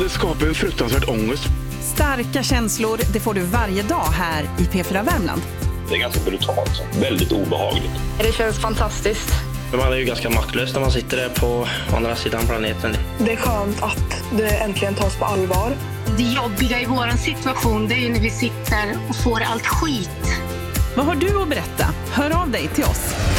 det skapar en fruktansvärd ångest. Starka känslor, det får du varje dag här i P4 Värmland. Det är ganska brutalt, väldigt obehagligt. Det känns fantastiskt. Man är ju ganska maktlös när man sitter där på andra sidan planeten. Det är skönt att det äntligen tas på allvar. Det jobbiga i våran situation, det är ju när vi sitter och får allt skit. Vad har du att berätta? Hör av dig till oss.